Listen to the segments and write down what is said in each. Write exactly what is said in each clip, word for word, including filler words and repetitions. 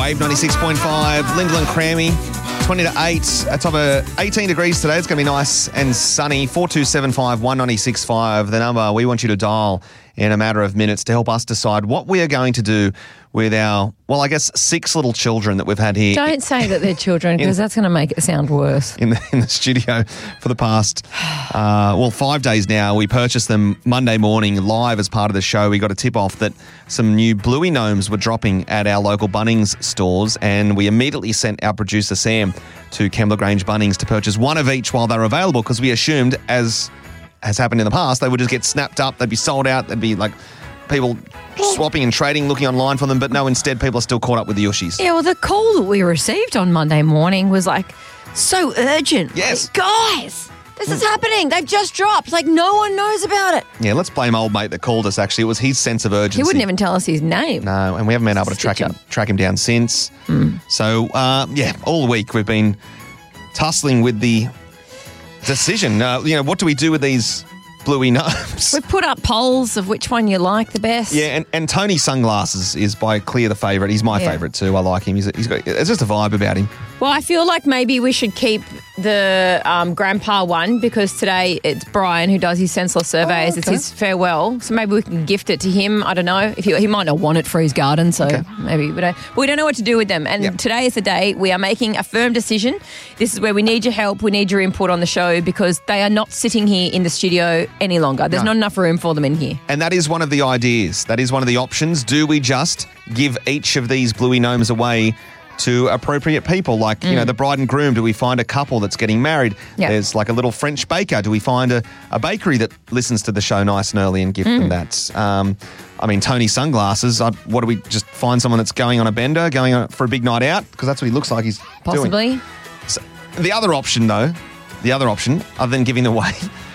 Wave ninety-six point five, Lyndall and Crammy, twenty to eight. At top of eighteen degrees today. It's going to be nice and sunny. four two seven five, one nine six five, the number we want you to dial in a matter of minutes to help us decide what we are going to do with our, well, I guess six little children that we've had here. Don't say that they're children because that's going to make it sound worse. In the, in the studio for the past, uh, well, five days now. We purchased them Monday morning live as part of the show. We got a tip off that some new Bluey gnomes were dropping at our local Bunnings stores, and we immediately sent our producer Sam to Kembla Grange Bunnings to purchase one of each while they were available, because we assumed, as has happened in the past, they would just get snapped up, they'd be sold out, they'd be like people swapping and trading, looking online for them, but no, instead people are still caught up with the Yoshis. Yeah, well, the call that we received on Monday morning was like so urgent. Yes. Like, guys, this is happening. They've just dropped. Like, no one knows about it. Yeah, let's blame old mate that called us, actually. It was his sense of urgency. He wouldn't even tell us his name. No, and we haven't been able to track him, track him down since. Mm. So, uh, yeah, all week we've been tussling with the decision. Uh, you know, what do we do with these Bluey gnomes? We've put up polls of which one you like the best. Yeah, and, and Tony Sunglasses is by clear the favourite. He's my Yeah. favourite too. I like him. He's, he's got, there's just a vibe about him. Well, I feel like maybe we should keep the um, grandpa one, because today it's Brian who does his senseless surveys. Oh, okay. It's his farewell. So maybe we can gift it to him. I don't know. If he, he might not want it for his garden, so Okay. maybe we don't, but we don't know what to do with them. And Yep. today is the day we are making a firm decision. This is where we need your help. We need your input on the show, because they are not sitting here in the studio any longer. There's No. not enough room for them in here. And that is one of the ideas. That is one of the options. Do we just give each of these Bluey gnomes away to appropriate people? Like, you know, the bride and groom, do we find a couple that's getting married? Yeah. There's like a little French baker. Do we find a, a bakery that listens to the show nice and early and give them that? Um, I mean, Tony Sunglasses, I, what do we just find someone that's going on a bender, going on for a big night out? Because that's what he looks like he's doing. Possibly. So, the other option, though, the other option, other than giving them away,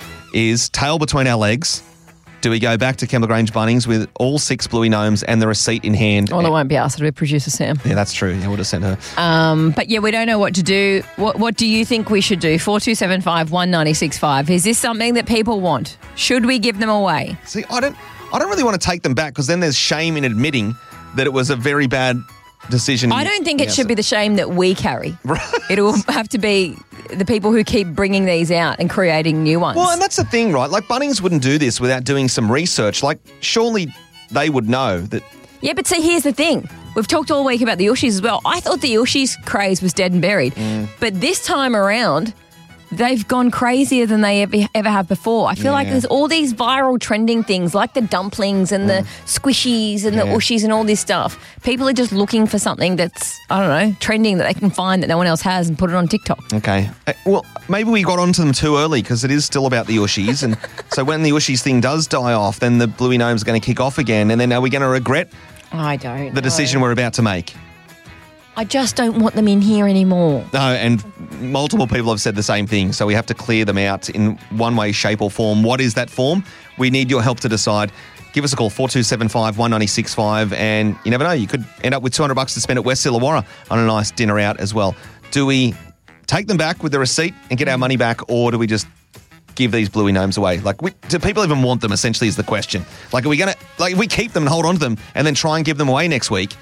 is tail between our legs. Do we go back to Kembla Grange Bunnings with all six Bluey gnomes and the receipt in hand? Well, it won't be us. It'll be producer Sam. Yeah, that's true. Yeah, we'll just send her. Um, but yeah, we don't know what to do. What What do you think we should do? four two seven five, one nine six five. Is this something that people want? Should we give them away? See, I don't, I don't really want to take them back, because then there's shame in admitting that it was a very bad decision. I don't think it Yeah, should so- be the shame that we carry. Right. It will have to be the people who keep bringing these out and creating new ones. Well, and that's the thing, right? Like, Bunnings wouldn't do this without doing some research. Like, surely they would know that. Yeah, but see, here's the thing. We've talked all week about the Yoshis as well. I thought the Yoshis craze was dead and buried. Mm. But this time around, they've gone crazier than they ever, ever have before. I feel like Yeah. there's all these viral trending things like the dumplings and the squishies and the Mm. Yeah. ushies and all this stuff. People are just looking for something that's, I don't know, trending that they can find that no one else has and put it on TikTok. Okay. Uh, Well, maybe we got onto them too early, because it is still about the Yoshis. And so when the Yoshis thing does die off, then the Bluey gnomes are going to kick off again. And then are we going to regret I don't the decision know. we're about to make? I just don't want them in here anymore. No, and multiple people have said the same thing, so we have to clear them out in one way, shape or form. What is that form? We need your help to decide. Give us a call, four two seven five, one nine six five, and you never know, you could end up with two hundred bucks to spend at West Illawarra on a nice dinner out as well. Do we take them back with the receipt and get our money back, or do we just give these Bluey gnomes away? Like, we, do people even want them, essentially, is the question. Like, are we going to, like, if we keep them and hold on to them and then try and give them away next week,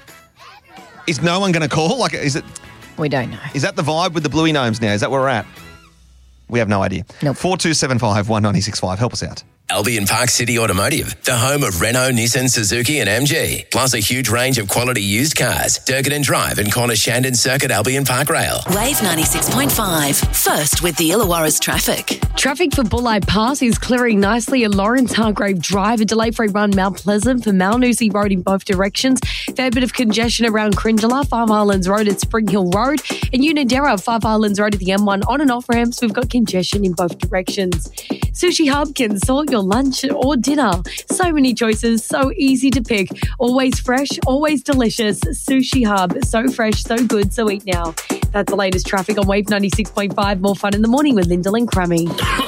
is no one going to call? Like, is it... We don't know. Is that the vibe with the Bluey gnomes now? Is that where we're at? We have no idea. Nope. four two seven five, one nine six five. Help us out. Albion Park City Automotive, the home of Renault, Nissan, Suzuki and M G. Plus a huge range of quality used cars. Durkin Drive and Corner Shandon Circuit Albion Park Rail. Wave ninety-six point five. First with the Illawarra's traffic. Traffic for Bulleye Pass is clearing nicely at Lawrence Hargrave Drive, a delay-free run Mount Pleasant for Malnoosie Road in both directions. Fair bit of congestion around Crindala, Five Islands Road at Spring Hill Road, and Unadera, Five Islands Road at the M one on and off ramps. We've got congestion in both directions. Sushi Hub can sort your lunch or dinner. So many choices, so easy to pick. Always fresh, always delicious. Sushi Hub, so fresh, so good, so eat now. That's the latest traffic on Wave ninety-six point five. More fun in the morning with Lyndall and Crammy.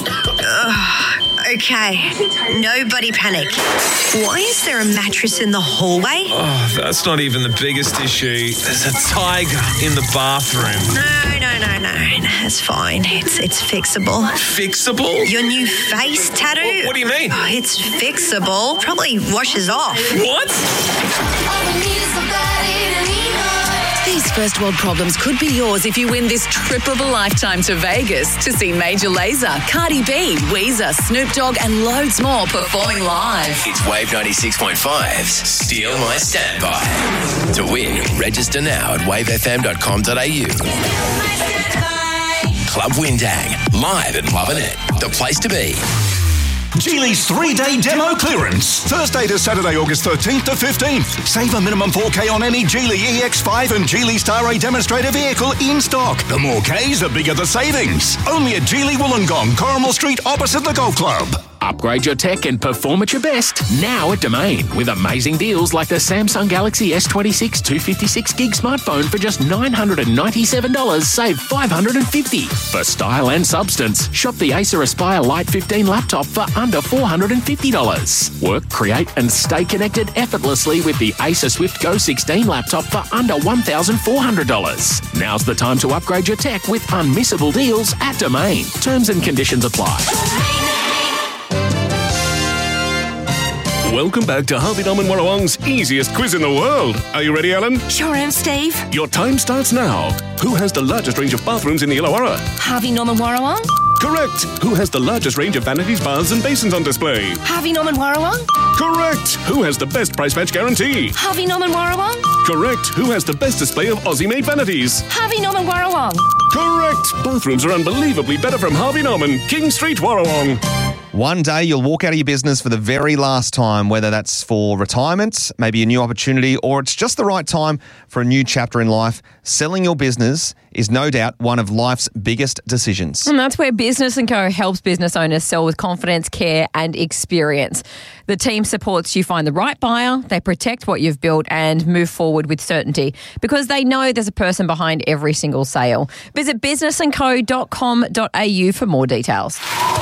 Okay, nobody panic. Why is there a mattress in the hallway? Oh, that's not even the biggest issue. There's a tiger in the bathroom. No, no, no, no. That's fine. It's it's fixable. Fixable? Your new face tattoo? What, what do you mean? Oh, it's fixable. Probably washes off. What? These first world problems could be yours if you win this trip of a lifetime to Vegas to see Major Lazer, Cardi B, Weezer, Snoop Dogg and loads more performing live. It's Wave ninety-six point five's Steal My Standby. To win, register now at wave f m dot com dot a u. Club Windang, live at Lovin' It, the place to be. Geely's three-day demo clearance. Thursday to Saturday, August thirteenth to fifteenth. Save a minimum four K on any Geely E X five and Geely Star A demonstrator vehicle in stock. The more Ks, the bigger the savings. Only at Geely Wollongong, Corrimal Street, opposite the Golf Club. Upgrade your tech and perform at your best now at Domain with amazing deals like the Samsung Galaxy S twenty-six two fifty-six gig smartphone for just nine hundred ninety-seven dollars, save five hundred fifty dollars. For style and substance, shop the Acer Aspire Lite fifteen laptop for under four hundred fifty dollars. Work, create and stay connected effortlessly with the Acer Swift Go sixteen laptop for under one thousand four hundred dollars. Now's the time to upgrade your tech with unmissable deals at Domain. Terms and conditions apply. Welcome back to Harvey Norman Warrawong's easiest quiz in the world. Are you ready, Alan? Sure am, Steve. Your time starts now. Who has the largest range of bathrooms in the Illawarra? Harvey Norman Warrawong. Correct. Who has the largest range of vanities, baths and basins on display? Harvey Norman Warrawong. Correct. Who has the best price match guarantee? Harvey Norman Warrawong. Correct. Who has the best display of Aussie-made vanities? Harvey Norman Warrawong. Correct. Bathrooms are unbelievably better from Harvey Norman, King Street, Warrawong. One day you'll walk out of your business for the very last time, whether that's for retirement, maybe a new opportunity, or it's just the right time for a new chapter in life. Selling your business is no doubt one of life's biggest decisions. And that's where Business and Co helps business owners sell with confidence, care and experience. The team supports you find the right buyer, they protect what you've built and move forward with certainty because they know there's a person behind every single sale. Visit business and co dot com dot a u for more details.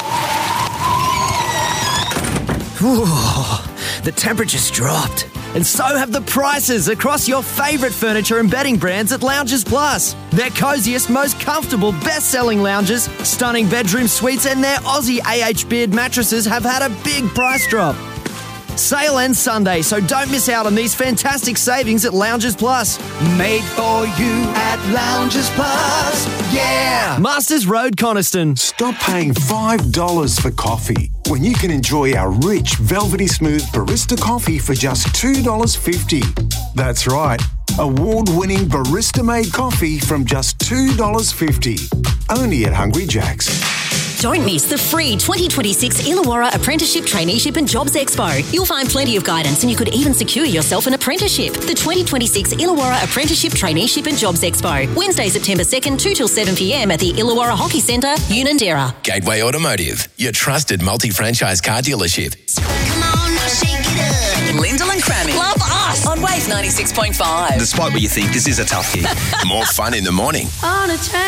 Ooh, the temperature's dropped. And so have the prices across your favourite furniture and bedding brands at Lounges Plus. Their coziest, most comfortable, best-selling lounges, stunning bedroom suites and their Aussie A H Beard mattresses have had a big price drop. Sale ends Sunday, so don't miss out on these fantastic savings at Lounges Plus. Made for you at Lounges Plus, yeah! Masters Road, Coniston. Stop paying five dollars for coffee when you can enjoy our rich, velvety smooth barista coffee for just two dollars fifty. That's right, award-winning barista-made coffee from just two dollars fifty. Only at Hungry Jack's. Don't miss the free twenty twenty-six Illawarra Apprenticeship, Traineeship and Jobs Expo. You'll find plenty of guidance and you could even secure yourself an apprenticeship. The twenty twenty-six Illawarra Apprenticeship, Traineeship and Jobs Expo. Wednesday, September second, two till seven p m at the Illawarra Hockey Centre, Unanderra. Gateway Automotive, your trusted multi-franchise car dealership. Come on, now shake it up. Lyndall and Crammy. Love us on Wave ninety-six point five. Despite what you think, this is a tough gig. More fun in the morning. On a train.